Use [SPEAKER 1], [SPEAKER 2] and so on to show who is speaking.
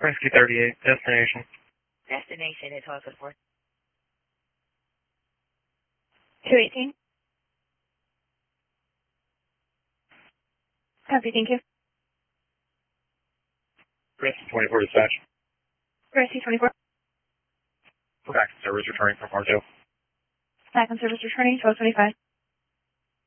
[SPEAKER 1] Rescue 38, destination.
[SPEAKER 2] Destination is Hartford Ford.
[SPEAKER 3] 218. Copy, thank you.
[SPEAKER 1] Rescue 24 dispatch.
[SPEAKER 3] Rescue 24.
[SPEAKER 1] We're back in service returning from Marjo.
[SPEAKER 3] Back on service returning, 1225.